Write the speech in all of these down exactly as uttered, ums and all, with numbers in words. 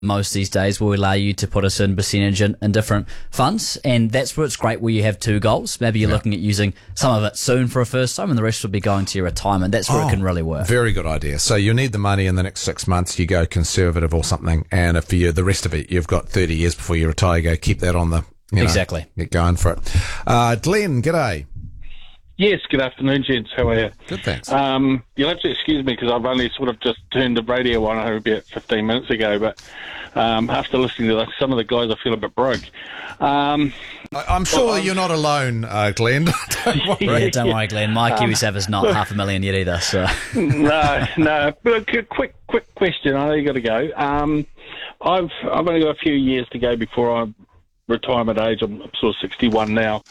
most these days will allow you to put a certain percentage in, in different funds, and that's where it's great where you have two goals. Maybe you're yeah. looking at using some of it soon for a first time and the rest will be going to your retirement. That's where oh, it can really work. Very good idea. So you need the money in the next six months, you go conservative or something, and if you the rest of it, you've got thirty years before you retire, you go keep that on the, you know, exactly. Get going for it. Uh, Glenn, g'day. Yes, good afternoon, gents. How are you? Good, thanks. Um, you'll have to excuse me because I've only sort of just turned the radio on about fifteen minutes ago, but um, after listening to some of the guys, I feel a bit broke. Um, I, I'm sure well, you're not alone, uh, Glenn. Don't worry. Yeah, don't worry, Glenn. My KiwiSaver's not um, half a million yet either. So no, no. But a quick, quick question. I know you got to go. Um, I've I've only got a few years to go before I'm retirement age. I'm sort of sixty-one now.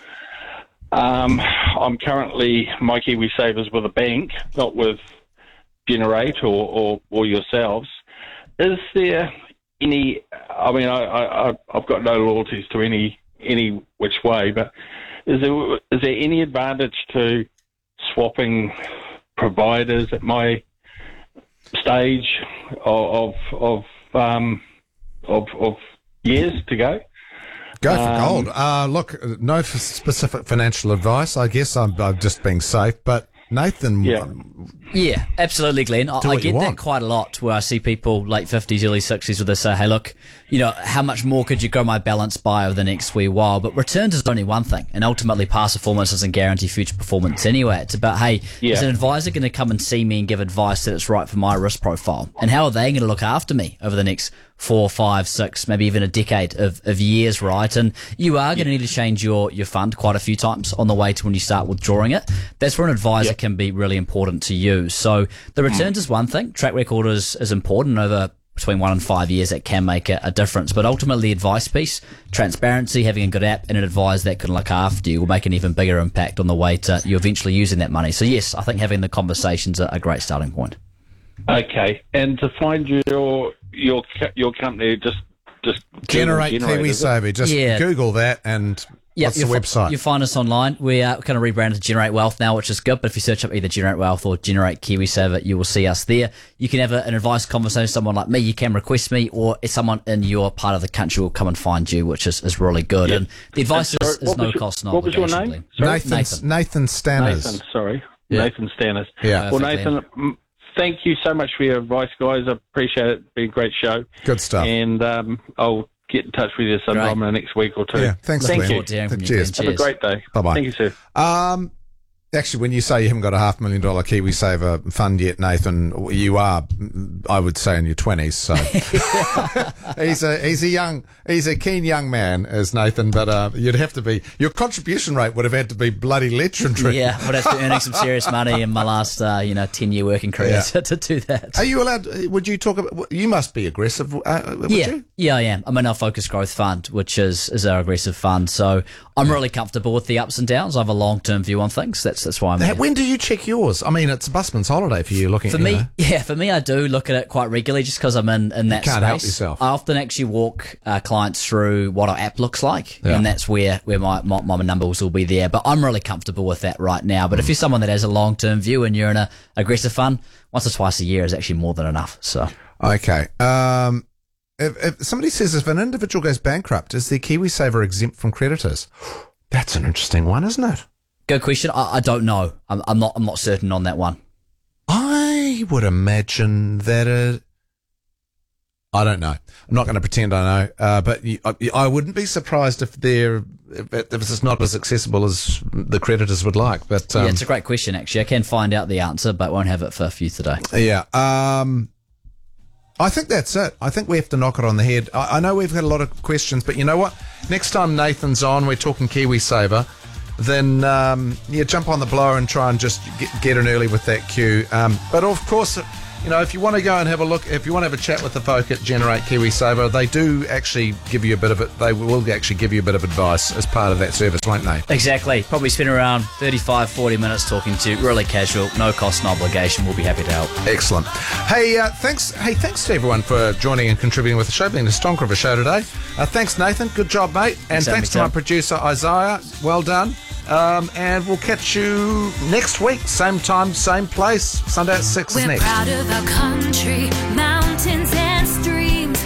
Um, I'm currently, my KiwiSaver's with a bank, not with Generate or, or, or yourselves. Is there any, I mean, I, I, I've got no loyalties to any, any which way, but is there, is there any advantage to swapping providers at my stage of, of, of, um, of, of years to go? Go for um, gold. Uh, look, no f- specific financial advice. I guess I'm, I'm just being safe. But Nathan, yeah, yeah, absolutely, Glenn. I, I get that quite a lot. Where I see people late fifties, early sixties, where they say, "Hey, look, you know, how much more could you grow my balance by over the next wee while?" But returns is only one thing, and ultimately, past performance doesn't guarantee future performance anyway. It's about, hey, yeah. is an advisor going to come and see me and give advice that it's right for my risk profile, and how are they going to look after me over the next four, five, six, maybe even a decade of, of years, right? And you are going to need to change your, your fund quite a few times on the way to when you start withdrawing it. That's where an advisor yep. can be really important to you. So the returns mm. is one thing. Track record is, is important. Over between one and five years, it can make a, a difference. But ultimately, the advice piece, transparency, having a good app and an advisor that can look after you will make an even bigger impact on the way to you eventually using that money. So yes, I think having the conversation's a, a great starting point. Okay, and to find your your your company, just just Generate, generate KiwiSaver. Just yeah. Google that, and yep, what's the website? F- you find us online. We are kind of rebranded to Generate Wealth now, which is good. But if you search up either Generate Wealth or Generate KiwiSaver, you will see us there. You can have a, an advice conversation with someone like me. You can request me, or if someone in your part of the country will come and find you, which is, is really good. Yep. And the advice and, sorry, is, is no your, cost, no What was your name? Nathan, Nathan. Nathan Stanners. Nathan, sorry. Yeah. Nathan Stanners. Yeah. Well, Nathan, m- thank you so much for your advice, guys. I appreciate it. It's been a great show. Good stuff. And um, I'll get in touch with you sometime in the next week or two. Yeah, thanks, Thank Glenn. you. Cheers. Cheers. Have a great day. Bye-bye. Thank you, sir. Um, actually, when you say you haven't got a half million dollar KiwiSaver fund yet, Nathan, you are, I would say, in your twenties. So he's a he's a young he's a keen young man, is Nathan. But uh, you'd have to be your contribution rate would have had to be bloody legendary. Yeah, I would have to be earning some serious money in my last uh, you know ten year working career yeah. to, to do that. Are you allowed? Would you talk about? You must be aggressive. Uh, would yeah, you? yeah, I am. I'm in our Focus Growth Fund, which is is our aggressive fund. So I'm really comfortable with the ups and downs. I have a long term view on things. That's that's why I'm here. When do you check yours? I mean, it's a busman's holiday for you looking for at me. know. Yeah, for me, I do look at it quite regularly just because I'm in, in that you can't space. help yourself. I often actually walk uh, clients through what our app looks like, yeah. and that's where, where my, my, my numbers will be there. But I'm really comfortable with that right now. But mm. if you're someone that has a long term view and you're in a aggressive fund, once or twice a year is actually more than enough. So okay. Um, if, if somebody says if an individual goes bankrupt, is their KiwiSaver exempt from creditors? That's an interesting one, isn't it? Good question. I, I don't know. I'm, I'm not. I'm not certain on that one. I would imagine that it. I don't know. I'm not going to pretend I know. Uh, but you, I, I wouldn't be surprised if they're if, if it's not as accessible as the creditors would like. But um, yeah, it's a great question. Actually, I can find out the answer, but won't have it for a few today. Yeah. Um, I think that's it. I think we have to knock it on the head. I, I know we've got a lot of questions, but you know what? Next time Nathan's on, we're talking KiwiSaver. Then um, yeah, jump on the blower and try and just get, get in early with that queue. Um, but of course, you know, if you want to go and have a look, if you want to have a chat with the folk at Generate KiwiSaver, they do actually give you a bit of it. They will actually give you a bit of advice as part of that service, won't they? Exactly. Probably spend around thirty-five, forty minutes talking to you. Really casual, no cost, no obligation. We'll be happy to help. Excellent. Hey, uh, thanks. Hey, thanks to everyone for joining and contributing with the show. Being a stonker of a show today. Uh, thanks, Nathan. Good job, mate. And Same thanks to my producer Isaiah. Well done. Um, and we'll catch you next week, same time, same place, Sunday at six We're next. Proud of our country, mountains and streams.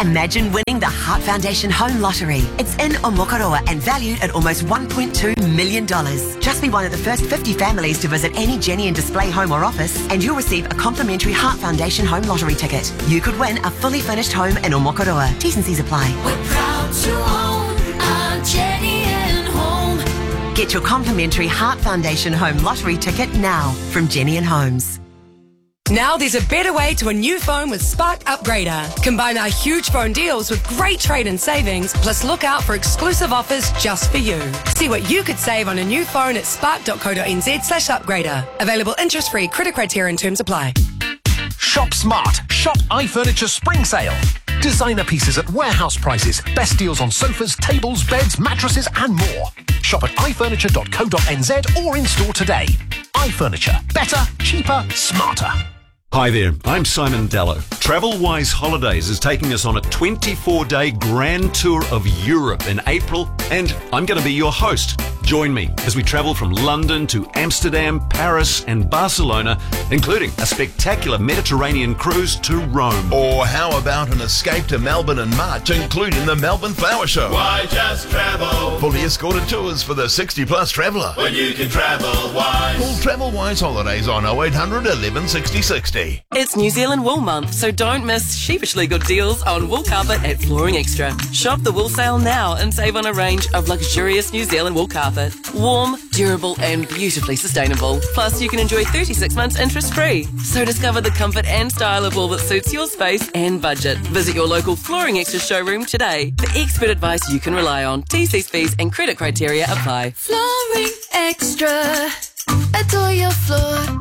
Imagine winning the Heart Foundation Home Lottery. It's in Omokoroa and valued at almost one point two million dollars. Just be one of the first fifty families to visit any Jenny and Display home or office, and you'll receive a complimentary Heart Foundation Home Lottery ticket. You could win a fully furnished home in Omokoroa. T's and C's apply. We're proud to own a Jenny and Home. Get your complimentary Heart Foundation Home Lottery ticket now from Jenny and Homes. Now there's a better way to a new phone with Spark Upgrader. Combine our huge phone deals with great trade-in savings, plus look out for exclusive offers just for you. See what you could save on a new phone at spark.co.nz slash upgrader. Available interest-free, credit criteria and terms apply. Shop smart. Shop iFurniture Spring Sale. Designer pieces at warehouse prices. Best deals on sofas, tables, beds, mattresses and more. Shop at i furniture dot co dot n z or in store today. iFurniture. Better, cheaper, smarter. Hi there, I'm Simon Dallow. TravelWise Holidays is taking us on a twenty-four day grand tour of Europe in April, and I'm going to be your host. Join me as we travel from London to Amsterdam, Paris and Barcelona, including a spectacular Mediterranean cruise to Rome. Or how about an escape to Melbourne in March, including the Melbourne Flower Show? Why just travel? Fully escorted tours for the sixty plus traveller. When you can travel wise. Call TravelWise Holidays on oh eight hundred eleven sixty sixty. It's New Zealand Wool Month, so don't miss sheepishly good deals on wool carpet at Flooring Extra. Shop the wool sale now and save on a range of luxurious New Zealand wool carpet. Warm, durable and beautifully sustainable. Plus you can enjoy thirty-six months interest free. So discover the comfort and style of wool that suits your space and budget. Visit your local Flooring Extra showroom today for expert advice you can rely on. T Cs, fees and credit criteria apply. Flooring Extra. Adore your floor.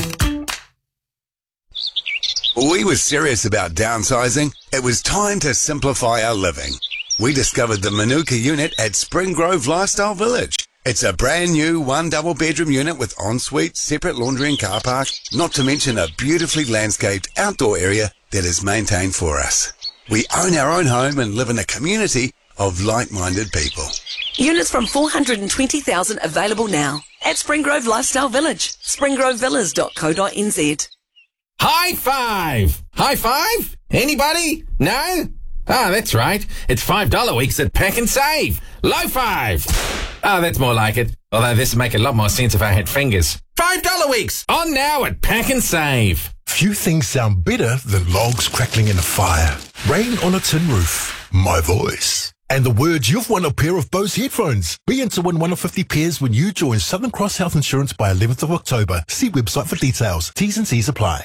We were serious about downsizing. It was time to simplify our living. We discovered the Manuka unit at Spring Grove Lifestyle Village. It's a brand new one double bedroom unit with ensuite, separate laundry and car park, not to mention a beautifully landscaped outdoor area that is maintained for us. We own our own home and live in a community of like-minded people. Units from four hundred twenty thousand available now at Spring Grove Lifestyle Village. spring grove villas dot co dot n z. High five! High five? Anybody? No? Ah, that's right. It's five dollar weeks at Pack and Save. Low five! Ah, that's more like it. Although this would make a lot more sense if I had fingers. five dollar weeks! On now at Pack and Save. Few things sound better than logs crackling in a fire, rain on a tin roof, my voice, and the words you've won a pair of Bose headphones. Be in to win one of fifty pairs when you join Southern Cross Health Insurance by eleventh of October. See website for details. T's and C's apply.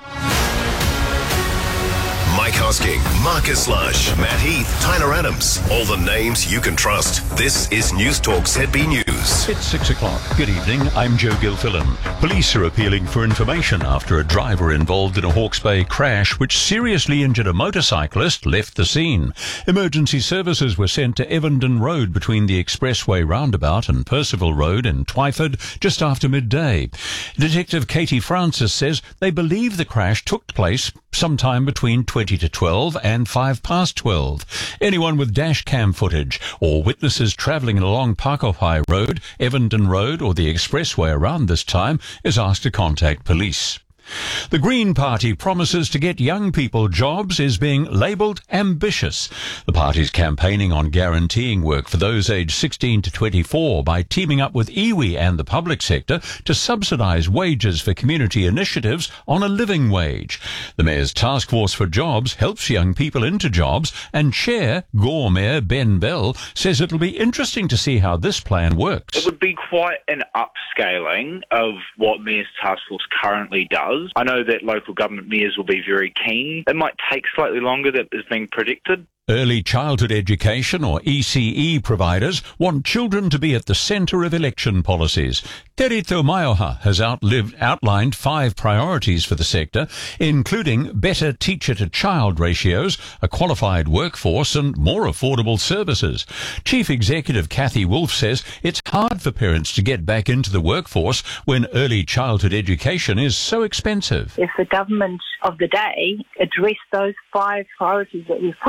Mike Hosking, Marcus Lush, Matt Heath, Tyler Adams. All the names you can trust. This is News Talk Z B News. It's six o'clock. Good evening. I'm Joe Gilfillan. Police are appealing for information after a driver involved in a Hawke's Bay crash which seriously injured a motorcyclist left the scene. Emergency services were sent to Evandon Road between the Expressway roundabout and Percival Road in Twyford just after midday. Detective Katie Francis says they believe the crash took place sometime between twenty to twelve and five past twelve. Anyone with dash cam footage or witnesses travelling along Pakopai Road, Evandon Road or the Expressway around this time is asked to contact police. The Green Party promises to get young people jobs is being labelled ambitious. The party's campaigning on guaranteeing work for those aged sixteen to twenty-four by teaming up with iwi and the public sector to subsidise wages for community initiatives on a living wage. The Mayor's Task Force for Jobs helps young people into jobs, and Chair, Gore Mayor Ben Bell, says it'll be interesting to see how this plan works. It would be quite an upscaling of what Mayor's Task Force currently does. I know that local government mayors will be very keen. It might take slightly longer than is being predicted. Early childhood education, or E C E providers, want children to be at the centre of election policies. Terito Maioha has outlived, outlined five priorities for the sector, including better teacher-to-child ratios, a qualified workforce and more affordable services. Chief Executive Kathy Wolf says it's hard for parents to get back into the workforce when early childhood education is so expensive. If the government of the day addressed those five priorities that we've put there,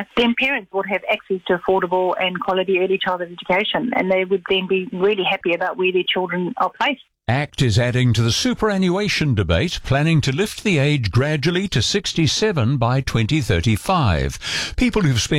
then parents would have access to affordable and quality early childhood education, and they would then be really happy about where their children are placed. ACT is adding to the superannuation debate, planning to lift the age gradually to sixty-seven by twenty thirty-five. People who've spent